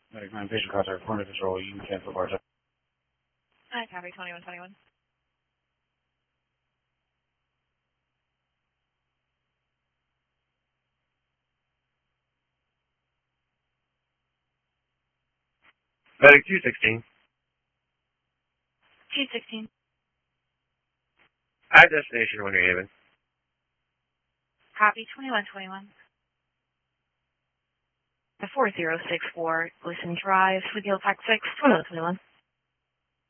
Medic 9, patient contact, point of control, you can cancel bar check. Hi, copy 2121. Medic 216. 216. At destination Winter Haven. Copy 2121. The 4064, Glisten Drive, Fleetfield Pack 6, 2121.